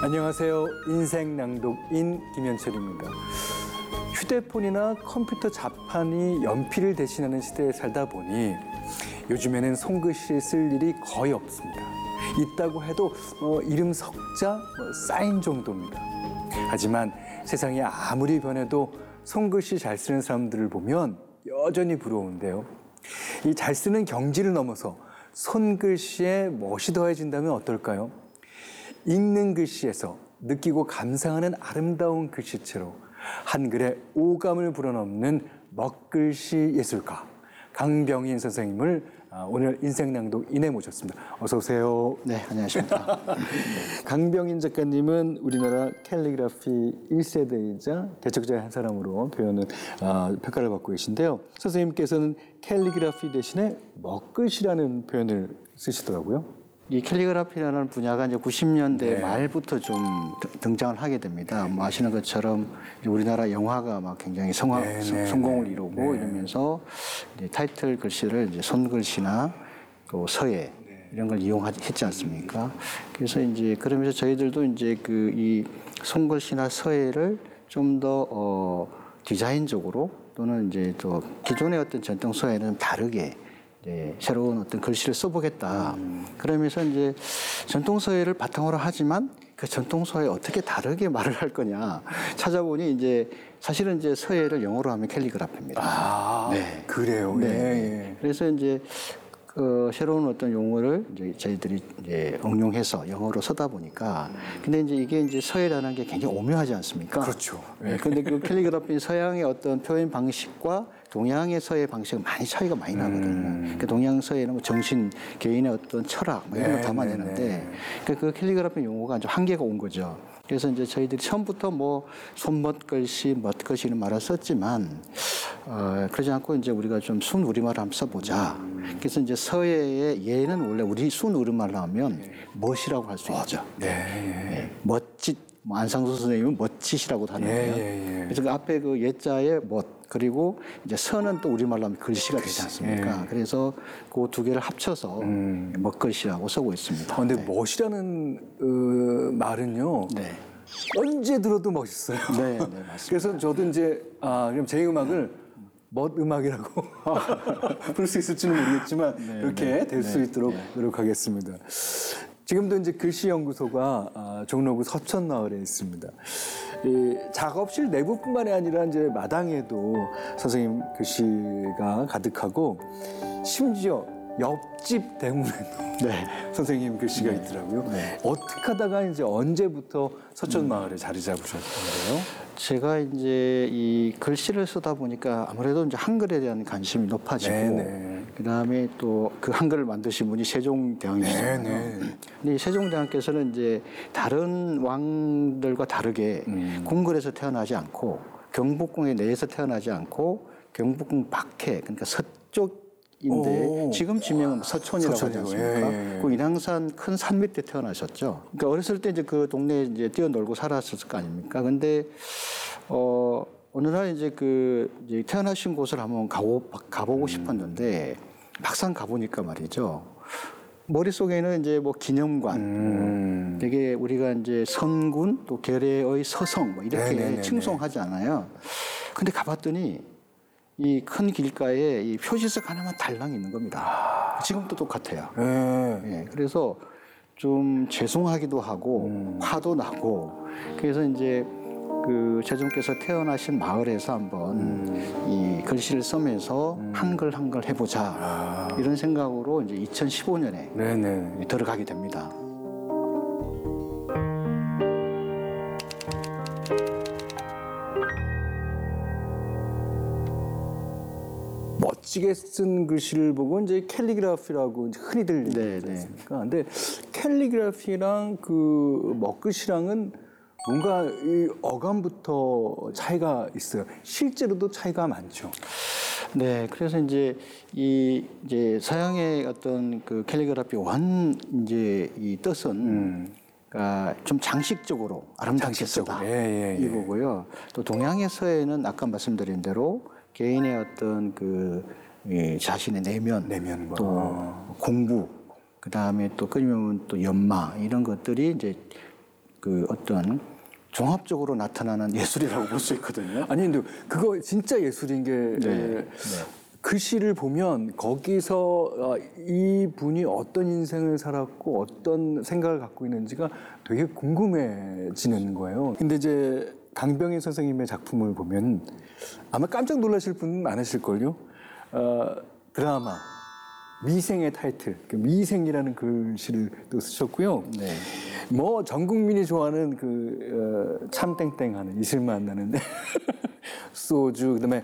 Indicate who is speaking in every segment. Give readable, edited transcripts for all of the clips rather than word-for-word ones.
Speaker 1: 안녕하세요. 인생낭독인 김현철입니다. 휴대폰이나 컴퓨터 자판이 연필을 대신하는 시대에 살다 보니 요즘에는 손글씨 쓸 일이 거의 없습니다. 있다고 해도 이름 석자, 사인 정도입니다. 하지만 세상이 아무리 변해도 손글씨 잘 쓰는 사람들을 보면 여전히 부러운데요. 이 잘 쓰는 경지를 넘어서 손글씨에 멋이 더해진다면 어떨까요? 읽는 글씨에서 느끼고 감상하는 아름다운 글씨체로 한글의 오감을 불어넣는 먹글씨 예술가 강병인 선생님을 오늘 인생낭독인에 모셨습니다. 어서 오세요.
Speaker 2: 네, 안녕하십니까.
Speaker 1: 강병인 작가님은 우리나라 캘리그라피 1세대이자 개척자의 한 사람으로 평가를 받고 계신데요. 선생님께서는 캘리그라피 대신에 먹글씨라는 표현을 쓰시더라고요.
Speaker 2: 이 캘리그라피라는 분야가 이제 90년대 말부터 좀 등장을 하게 됩니다. 뭐 아시는 것처럼 우리나라 영화가 막 굉장히 성공을 이루고 이러면서 이제 타이틀 글씨를 이제 손글씨나 또 서예 이런 걸 이용했지 않습니까? 그래서 이제 그러면서 저희들도 이제 이 손글씨나 서예를 좀 더 디자인적으로 또는 이제 또 기존의 어떤 전통 서예는 다르게 새로운 어떤 글씨를 써보겠다. 그러면서 이제 전통 서예를 바탕으로 하지만 그 전통 서예 어떻게 다르게 말을 할 거냐 찾아보니 이제 사실은 이제 서예를 영어로 하면 캘리그라피입니다.
Speaker 1: 아, 네. 그래요.
Speaker 2: 네.
Speaker 1: 예.
Speaker 2: 그래서 이제 새로운 어떤 용어를 이제 저희들이 이제 응용해서 영어로 쓰다 보니까 근데 이제 이게 이제 서예라는 게 굉장히 오묘하지 않습니까?
Speaker 1: 그렇죠.
Speaker 2: 네. 근데 그 캘리그라피 서양의 어떤 표현 방식과 동양의 서예 방식은 많이 차이가 많이 나거든요. 그 동양 서예는 뭐 정신, 개인의 어떤 철학 이런 걸 담아내는데 그 캘리그라피 용어가 좀 한계가 온 거죠. 그래서 이제 저희들이 처음부터 뭐 손멋글씨, 멋글씨는 말을 썼지만 그러지 않고 이제 우리가 좀 순 우리말을 한번 써보자. 그래서 이제 서예의 예는 원래 우리 순 우리말로 하면 멋이라고 할 수 있죠. 멋짓, 뭐 안상수 선생님은 멋짓이라고도 하는데요. 그래서 그 앞에 그 예자의 멋 그리고 이제 선은 또 우리말로 하면 글씨가 되지 않습니까? 그래서 그 두 개를 합쳐서 멋글씨라고 쓰고 있습니다.
Speaker 1: 근데 멋이라는 말은요.
Speaker 2: 네.
Speaker 1: 언제 들어도 멋있어요.
Speaker 2: 네, 맞습니다.
Speaker 1: 그래서 저도 이제 그럼 제 음악을 멋음악이라고 부를 수 있을지는 모르겠지만 그렇게 될 수 있도록 노력하겠습니다. 지금도 이제 글씨연구소가 종로구 서천마을에 있습니다. 이 작업실 내부뿐만이 아니라 이제 마당에도 선생님 글씨가 가득하고 심지어 옆집 대문에도 선생님 글씨가 있더라고요. 어떻게 하다가 이제 언제부터 서천마을에 자리 잡으셨던가요?
Speaker 2: 제가 이제 이 글씨를 쓰다 보니까 아무래도 이제 한글에 대한 관심이 높아지고 그다음에 또 그 한글을 만드신 분이 세종대왕이시잖아요. 근데 이 세종대왕께서는 이제 다른 왕들과 다르게 궁궐에서 태어나지 않고 경복궁의 내에서 태어나지 않고 경복궁 밖에 그러니까 서쪽인데 지금 지명은 서촌이라고 하지 않습니까? 그 인왕산 큰 산 밑에 태어나셨죠. 그러니까 어렸을 때 이제 그 동네에 이제 뛰어놀고 살았을 거 아닙니까? 근데 어느 날 이제 이제 태어나신 곳을 한번 가보고 싶었는데 막상 가보니까 말이죠. 머릿속에는 이제 뭐 기념관, 되게 우리가 이제 성군 또 결의의 서성 뭐 이렇게 칭송하지 않아요. 근데 가봤더니 이 큰 길가에 이 표지석 하나만 달랑 있는 겁니다. 지금도 똑같아요. 그래서 좀 죄송하기도 하고 화도 나고 그래서 이제 제종께서 태어나신 마을에서 한번 이 글씨를 쓰면서 한글 해보자 이런 생각으로 이제 2015년에 들어가게 됩니다.
Speaker 1: 멋지게 쓴 글씨를 보고 이제 캘리그라피라고 이제 흔히들 얘기하지 않습니까? 근데 캘리그라피랑 그 먹글씨랑은 뭔가 이 어감부터 차이가 있어요. 실제로도 차이가 많죠.
Speaker 2: 네, 그래서 이제 이제 서양의 어떤 그 캘리그라피 이제 이 뜻은 좀 장식적으로 아름답게 쓰다 이거고요. 또 동양의 서예는 아까 말씀드린 대로 개인의 어떤 자신의 내면 또 공부 그다음에 또 끊임없는 또 연마 이런 것들이 이제 그 어떤 종합적으로 나타나는 예술이라고 볼 수 있거든요.
Speaker 1: 아니 근데 그거 진짜 예술인 게
Speaker 2: 네.
Speaker 1: 글씨를 보면 거기서 이 분이 어떤 인생을 살았고 어떤 생각을 갖고 있는지가 되게 궁금해지는 거예요. 근데 이제 강병희 선생님의 작품을 보면 아마 깜짝 놀라실 분 많으실걸요. 드라마 미생의 타이틀, 그 미생이라는 글씨를 또 쓰셨고요.
Speaker 2: 네.
Speaker 1: 뭐 전 국민이 좋아하는 그 참땡땡하는 이슬만 나는데 소주, 그다음에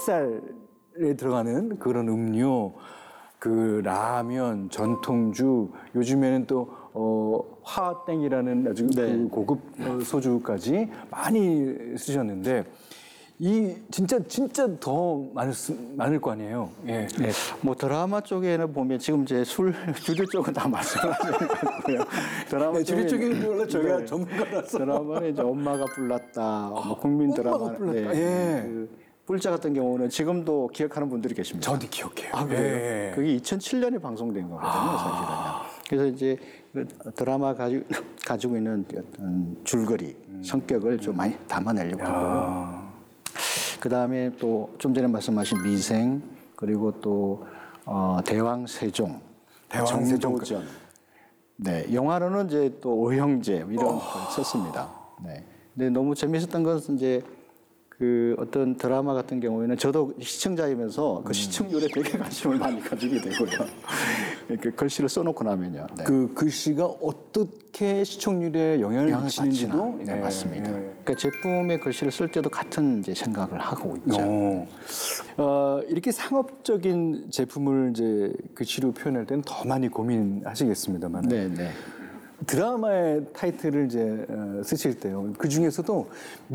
Speaker 1: 햇살에 들어가는 그런 음료, 그 라면, 전통주, 요즘에는 또 화땡이라는 아주 그 고급 소주까지 많이 쓰셨는데. 이 진짜 더 많을 거 아니에요. 예.
Speaker 2: 네. 뭐 드라마 쪽에는 보면 지금 이제 술 주류 쪽은 다 말씀하시는 거고요. 드라마
Speaker 1: 네, 주류 쪽에는 원래 저희가 전문가라서
Speaker 2: 드라마는 이제 엄마가 불났다, 뭐 국민 드라마.
Speaker 1: 엄마가 불났다. 예.
Speaker 2: 그 불자 같은 경우는 지금도 기억하는 분들이 계십니다.
Speaker 1: 저도 기억해요.
Speaker 2: 아, 그래요?
Speaker 1: 예.
Speaker 2: 그게 2007년에 방송된 거거든요, 사실은요. 그래서 이제 그 드라마 가지고 있는 어떤 줄거리, 성격을 좀 많이 담아내려고 하고요. 그 다음에 또 좀 전에 말씀하신 미생, 그리고 또 대왕세종, 정도전. 네, 영화로는 이제 또 오형제 이런 걸 썼습니다. 네. 근데 너무 재미있었던 것은 이제 그 어떤 드라마 같은 경우에는 저도 시청자이면서 그 시청률에 되게 관심을 많이 가지게 되고요. 이렇게 글씨를 써놓고 나면요. 네.
Speaker 1: 그 글씨가 어떻게 시청률에 영향을 미치는지도
Speaker 2: 네, 맞습니다. 그러니까 제품의 글씨를 쓸 때도 같은 이제 생각을 하고 있죠.
Speaker 1: 이렇게 상업적인 제품을 이제 글씨로 표현할 때는 더 많이 고민하시겠습니다만.
Speaker 2: 네, 네.
Speaker 1: 드라마의 타이틀을 이제 쓰실 때요. 그 중에서도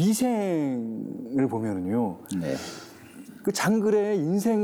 Speaker 1: 미생을 보면은요.
Speaker 2: 네.
Speaker 1: 그 장글의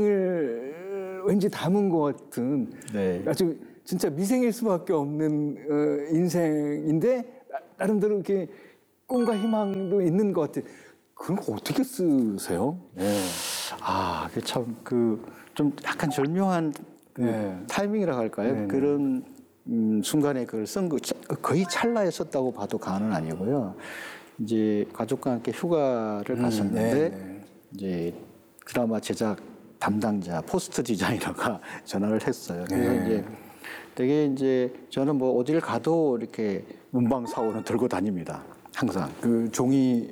Speaker 1: 인생을 왠지 담은 것 같은 아주 진짜 미생일 수밖에 없는 인생인데 나름대로 이렇게 꿈과 희망도 있는 것 같아요. 그런 거 어떻게 쓰세요? 네.
Speaker 2: 아, 그 참 그 좀 약간 절묘한 타이밍이라고 할까요?
Speaker 1: 네네.
Speaker 2: 그런 순간에 그걸 쓴 거 거의 찰나에 썼다고 봐도 과언은 아니고요. 이제 가족과 함께 휴가를 갔었는데 이제 드라마 제작 담당자 포스트 디자이너가 전화를 했어요. 그래서 이제 되게 이제 저는 뭐 어딜 가도 이렇게 문방 사원을 들고 다닙니다. 항상
Speaker 1: 그 종이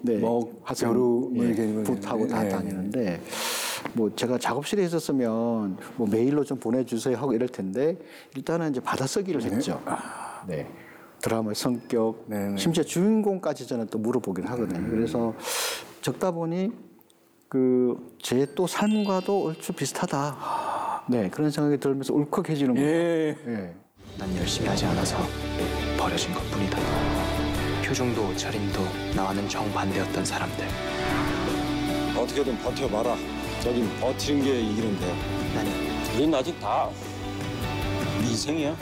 Speaker 2: 화살을 붓하고 다 다니는데 뭐 제가 작업실에 있었으면 뭐 메일로 좀 보내주세요 하고 이럴 텐데 일단은 이제 받아쓰기를 했죠. 네. 드라마의 성격, 심지어 주인공까지 저는 또 물어보긴 하거든요. 그래서 적다 보니 그 제 또 삶과도 얼추 비슷하다. 네, 그런 생각이 들면서 울컥해지는 거예요.
Speaker 3: 난 열심히 하지 않아서 버려진 것뿐이다. 표정도 옷차림도 나와는 정반대였던 사람들.
Speaker 4: 어떻게든 버텨봐라. 저긴 버티는 게 이기는데. 우린 아직 다 미생이야.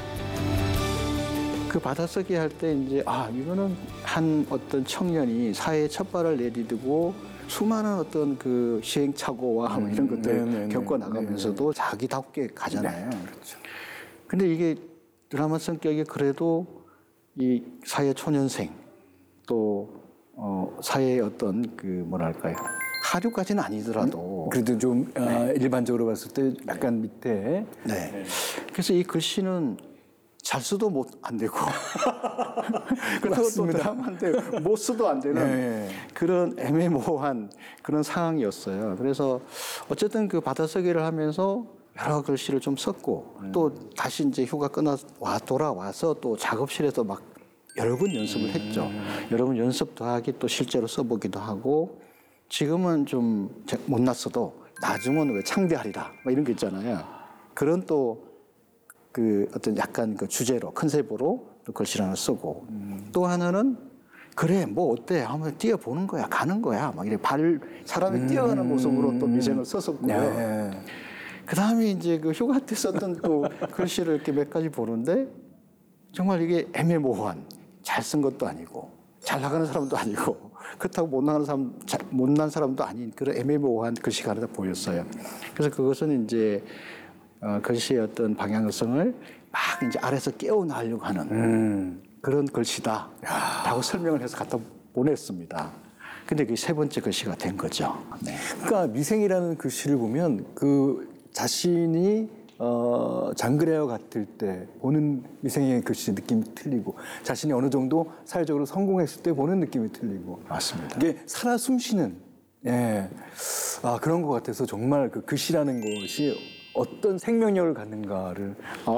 Speaker 2: 그 받아쓰기 할 때 이제 이거는 한 어떤 청년이 사회에 첫 발을 내디디고 수많은 어떤 그 시행착오와 이런 것들 겪어 나가면서도 자기답게 가잖아요. 그렇죠. 근데 이게 드라마 성격이 그래도 이 사회 초년생 또 사회의 어떤 그 뭐랄까요 하류까지는 아니더라도
Speaker 1: 그래도 좀 일반적으로 봤을 때 약간 밑에.
Speaker 2: 네. 그래서 이 글씨는 잘 써도 안 되고 그렇다고 또 드라마인데 못 써도 안 되는 그런 애매모호한 그런 상황이었어요. 그래서 어쨌든 그 받아쓰기를 하면서 여러 글씨를 좀 썼고 또 다시 이제 휴가 돌아와서 또 작업실에서 막 여러 번 연습을 했죠. 여러 번 연습 더하기 또 실제로 써보기도 하고 지금은 좀 못났어도 나중은 왜 창대하리라 뭐 이런 게 있잖아요. 그런 또 그 어떤 약간 그 주제로 컨셉으로 또 글씨를 하나 쓰고 또 하나는 그래 뭐 어때 한번 뛰어보는 거야 가는 거야 막 이렇게 사람이 뛰어가는 모습으로 또 미생을 썼었고요. 그 다음에 이제 그 휴가 때 썼던 또 글씨를 이렇게 몇 가지 보는데 정말 이게 애매모호한 잘 쓴 것도 아니고 잘 나가는 사람도 아니고 그렇다고 못난 사람도 아닌 그런 애매모호한 글씨가 하나 보였어요. 그래서 그것은 이제 글씨의 어떤 방향성을 막 이제 아래서 깨워나가려고 하는 그런 글씨다라고 설명을 해서 갖다 보냈습니다. 근데 그게 세 번째 글씨가 된 거죠. 네.
Speaker 1: 그러니까 미생이라는 글씨를 보면 그 자신이 장그래와 같을 때 보는 미생의 글씨 느낌이 틀리고 자신이 어느 정도 사회적으로 성공했을 때 보는 느낌이 틀리고
Speaker 2: 맞습니다.
Speaker 1: 이게 살아 숨쉬는 그런 것 같아서 정말 그 글씨라는 것이 어떤 생명력을 갖는가를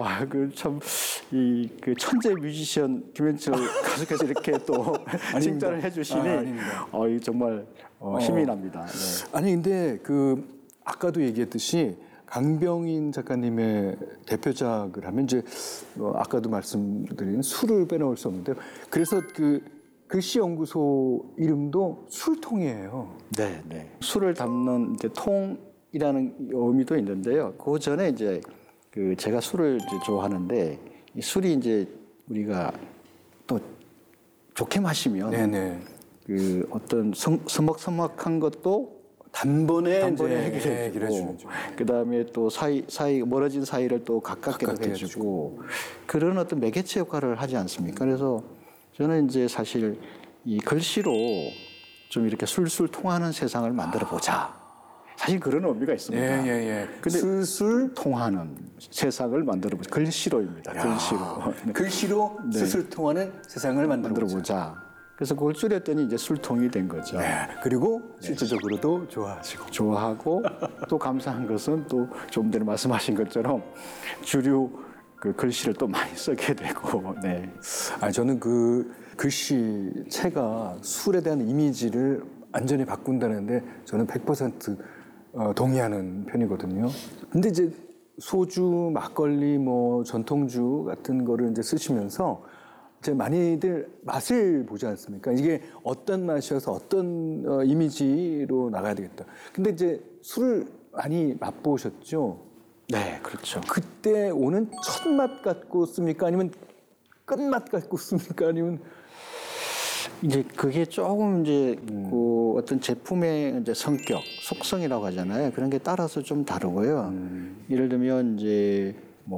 Speaker 2: 그 천재 뮤지션 김현철 가수께서 이렇게 또 칭찬을 해주시니 이 정말 힘이 납니다. 네.
Speaker 1: 아니 근데 그 아까도 얘기했듯이 강병인 작가님의 대표작을 하면 이제 아까도 말씀드린 술을 빼놓을 수 없는데요. 그래서 그 글씨 연구소 이름도 술통이에요.
Speaker 2: 네. 술을 담는 이제 통이라는 의미도 있는데요. 그 전에 이제 그 제가 술을 이제 좋아하는데 이 술이 이제 우리가 또 좋게 마시면 그 어떤 서먹서먹한 것도 단번에 해결해주고 그다음에 또 사이 멀어진 사이를 또 가깝게 해주고 그런 어떤 매개체 역할을 하지 않습니까? 그래서 저는 이제 사실 이 글씨로 좀 이렇게 술술 통하는 세상을 만들어 보자. 사실 그런 의미가 있습니다.
Speaker 1: 근데 술술
Speaker 2: 통하는 세상을 만들어 보자. 글씨로입니다. 글씨로.
Speaker 1: 글씨로 술술 통하는 세상을 만들어 보자.
Speaker 2: 그래서 그걸 줄였더니 이제 술통이 된 거죠.
Speaker 1: 그리고 실질적으로도
Speaker 2: 좋아하고 또 감사한 것은 또 좀 전에 말씀하신 것처럼 주류 그 글씨를 또 많이 쓰게 되고.
Speaker 1: 저는 그 글씨체가 술에 대한 이미지를 완전히 바꾼다는데 저는 100% 동의하는 편이거든요. 근데 이제 소주, 막걸리, 뭐 전통주 같은 거를 이제 쓰시면서 이제 많이들 맛을 보지 않습니까? 이게 어떤 맛이어서 어떤 이미지로 나가야 되겠다. 근데 이제 술을 많이 맛보셨죠?
Speaker 2: 네, 그렇죠.
Speaker 1: 그때 오는 첫 맛 같고 씁니까? 아니면 끝맛 같고 씁니까? 아니면
Speaker 2: 이제 그게 조금 이제 그 어떤 제품의 이제 성격, 속성이라고 하잖아요. 그런 게 따라서 좀 다르고요. 예를 들면 이제 뭐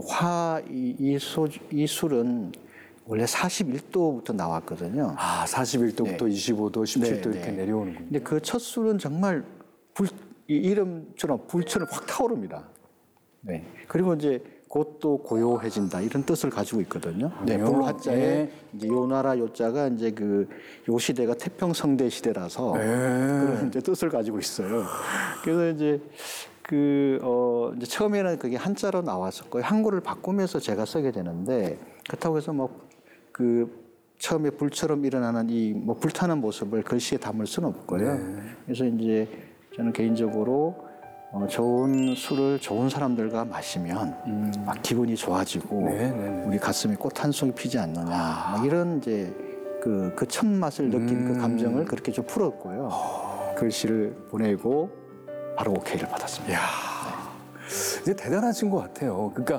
Speaker 2: 이 술은 원래 41도부터 나왔거든요.
Speaker 1: 41도부터 25도, 17도 이렇게 내려오는군요.
Speaker 2: 근데 그 첫 술은 정말 이름처럼 불처럼 확 타오릅니다. 그리고 이제 곧 또 고요해진다 이런 뜻을 가지고 있거든요. 불화자에 이제 요 나라 요자가 이제 요 시대가 태평성대 시대라서 그런 이제 뜻을 가지고 있어요. 그래서 이제 이제 처음에는 그게 한자로 나왔었고요. 한글을 바꾸면서 제가 쓰게 되는데 그렇다고 해서 처음에 불처럼 일어나는 이 불타는 모습을 글씨에 담을 수는 없고요. 그래서 이제 저는 개인적으로 좋은 술을 좋은 사람들과 마시면 막 기분이 좋아지고 우리 가슴에 꽃 한 송이 피지 않느냐 이런 이제 그 첫 맛을 느낀 그 감정을 그렇게 좀 풀었고요. 글씨를 보내고 바로 오케이를 받았습니다.
Speaker 1: 이제 대단하신 것 같아요. 그러니까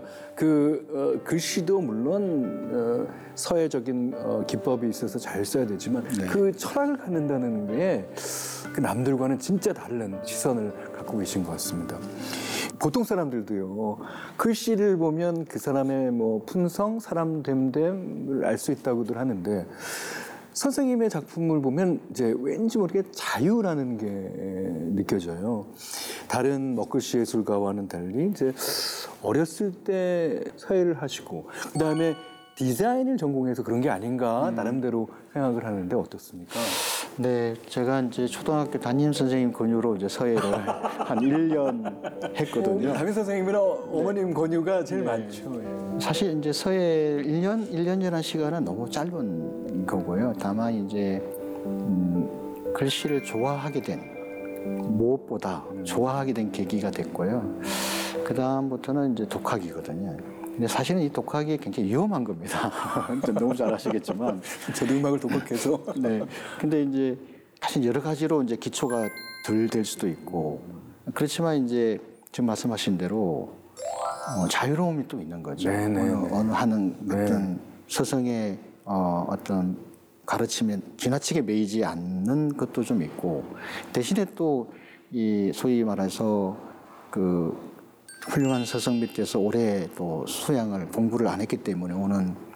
Speaker 1: 글씨도 물론 서예적인 기법이 있어서 잘 써야 되지만 그 철학을 갖는다는 게 그 남들과는 진짜 다른 시선을 갖고 계신 것 같습니다. 보통 사람들도요, 글씨를 보면 그 사람의 품성, 사람 됨됨을 알 수 있다고들 하는데 선생님의 작품을 보면 이제 왠지 모르게 자유라는 게 느껴져요. 다른 먹글씨 예술가와는 달리 이제 어렸을 때 서예를 하시고 그다음에 디자인을 전공해서 그런 게 아닌가 나름대로 생각을 하는데 어떻습니까?
Speaker 2: 네, 제가 이제 초등학교 담임 선생님 권유로 이제 서예를 한 1년 했거든요.
Speaker 1: 담임 선생님이나 어머님 권유가 제일 많죠.
Speaker 2: 사실 이제 서예 1년이라는 시간은 너무 짧은 거고요. 다만 이제 글씨를 좋아하게 된 무엇보다 좋아하게 된 계기가 됐고요. 그 다음부터는 이제 독학이거든요. 근데 사실은 이 독학이 굉장히 위험한 겁니다. 너무 잘 아시겠지만.
Speaker 1: 저도 음악을 독학해서.
Speaker 2: 근데 이제 사실 여러 가지로 이제 기초가 덜 될 수도 있고. 그렇지만 이제 지금 말씀하신 대로 자유로움이 또 있는 거죠. 어느 하는 어떤 스승의 어떤 가르침에 지나치게 매이지 않는 것도 좀 있고. 대신에 또 이 소위 말해서 훌륭한 스승 밑에서 오래 또 수양을 공부를 안 했기 때문에 오는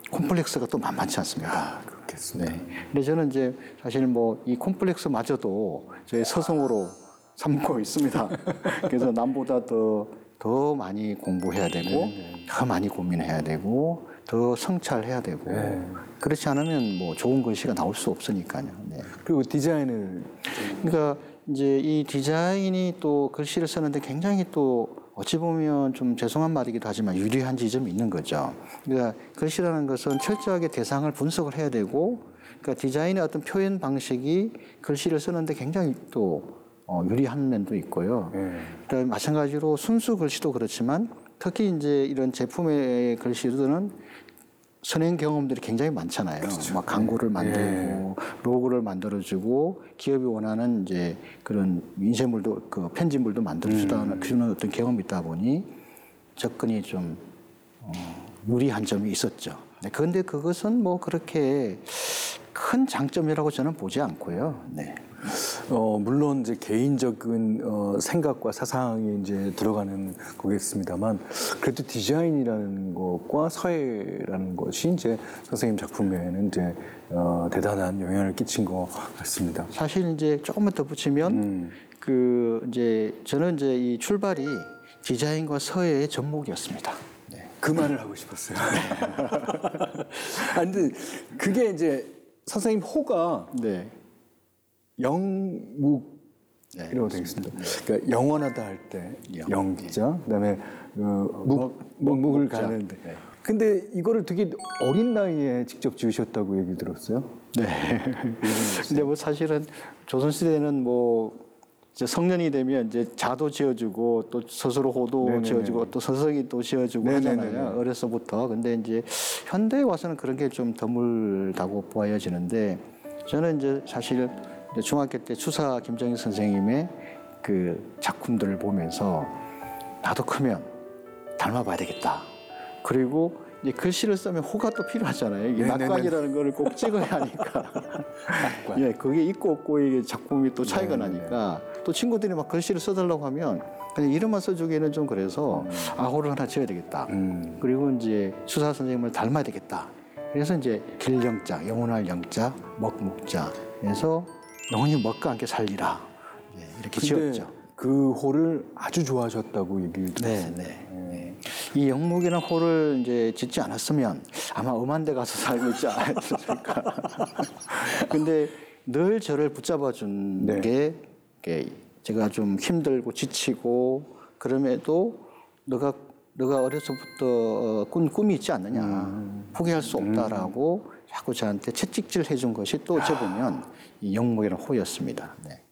Speaker 2: 콤플렉스가 또 만만치 않습니다.
Speaker 1: 그렇겠습니다.
Speaker 2: 네. 근데 저는 이제 사실 뭐 이 콤플렉스마저도 저의 서성으로 삼고 있습니다. 그래서 남보다 더 많이 공부해야 되고, 더 많이 고민해야 되고, 더 성찰해야 되고, 그렇지 않으면 뭐 좋은 글씨가 나올 수 없으니까요. 네.
Speaker 1: 그리고 디자인을
Speaker 2: 그러니까 이제 이 디자인이 또 글씨를 쓰는데 굉장히 또 어찌 보면 좀 죄송한 말이기도 하지만 유리한 지점이 있는 거죠. 그러니까 글씨라는 것은 철저하게 대상을 분석을 해야 되고, 그러니까 디자인의 어떤 표현 방식이 글씨를 쓰는데 굉장히 또 유리한 면도 있고요. 그다음에 마찬가지로 순수 글씨도 그렇지만 특히 이제 이런 제품의 글씨들은 선행 경험들이 굉장히 많잖아요.
Speaker 1: 그렇죠.
Speaker 2: 막 광고를 만들고 로고를 만들어주고 기업이 원하는 이제 그런 인쇄물도 그 편지물도 만들어주는 어떤 경험이 있다 보니 접근이 좀 유리한 점이 있었죠. 네, 그런데 그것은 뭐 그렇게 큰 장점이라고 저는 보지 않고요. 네.
Speaker 1: 물론 이제 개인적인 생각과 사상이 이제 들어가는 거겠습니다만 그래도 디자인이라는 것과 서예라는 것이 이제 선생님 작품에는 이제 대단한 영향을 끼친 것 같습니다.
Speaker 2: 사실 이제 조금만 더 붙이면 그 이제 저는 이제 이 출발이 디자인과 서예의 접목이었습니다. 네.
Speaker 1: 그 말을 하고 싶었어요. 아니, 근데 그게 이제 선생님 호가
Speaker 2: 네.
Speaker 1: 영묵이라고
Speaker 2: 네,
Speaker 1: 되겠습니다. 그러니까 영원하다 할 때 영자, 그다음에 묵을 가는데.
Speaker 2: 네.
Speaker 1: 근데 이거를 되게 어린 나이에 직접 지으셨다고 얘기 들었어요.
Speaker 2: 네. 근데 뭐 사실은 조선시대는 뭐 이제 성년이 되면 이제 자도 지어주고 또 스스로 호도
Speaker 1: 네네네.
Speaker 2: 지어주고 또 서석이 또 지어주고
Speaker 1: 네네네네.
Speaker 2: 하잖아요. 어려서부터. 근데 이제 현대에 와서는 그런 게 좀 드물다고 보여지는데 저는 이제 사실 이제 중학교 때 추사 김정일 선생님의 그 작품들을 보면서 나도 크면 닮아봐야 되겠다. 그리고 이제 글씨를 쓰면 호가 또 필요하잖아요. 이게
Speaker 1: 네네네.
Speaker 2: 낙관이라는 거를 꼭 찍어야 하니까. 예, 그게 있고 없고 이게 작품이 또 차이가 나니까 또 친구들이 막 글씨를 써달라고 하면 그냥 이름만 써주기에는 좀 그래서 호를 하나 지어야 되겠다. 그리고 이제 추사 선생님을 닮아야 되겠다. 그래서 이제 길영자, 영원할 영자, 먹묵자. 그래서 영원히 먹과 함께 살리라. 예, 이렇게
Speaker 1: 근데
Speaker 2: 지었죠.
Speaker 1: 그 호를 아주 좋아하셨다고 얘기를 들었어요.
Speaker 2: 네. 이 영묵이라는 호를 이제 짓지 않았으면 아마 엄한 데 가서 살고 있지 않았을까. 근데 늘 저를 붙잡아 준 게 제가 좀 힘들고 지치고 그럼에도 너가 어려서부터 꾼 꿈이 있지 않느냐. 포기할 수 없다라고 자꾸 저한테 채찍질 해준 것이 또 어찌 보면 이 영묵이라는 호였습니다. 네.